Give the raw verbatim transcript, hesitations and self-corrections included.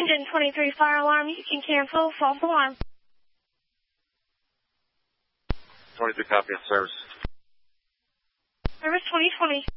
one twenty-three fire alarm. You can cancel. False alarm. twenty-three copy on service. Service twenty twenty.